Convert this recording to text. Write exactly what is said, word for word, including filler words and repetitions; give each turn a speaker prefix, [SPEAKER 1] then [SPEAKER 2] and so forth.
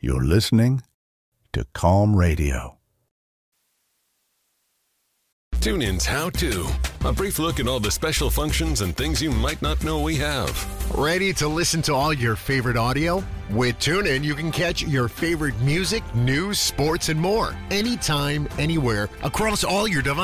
[SPEAKER 1] You're listening to Calm Radio.
[SPEAKER 2] TuneIn's How To. A brief look at all the special functions and things you might not know we have.
[SPEAKER 3] Ready to listen to all your favorite audio? With TuneIn, you can catch your favorite music, news, sports, and more anytime, anywhere, across all your devices.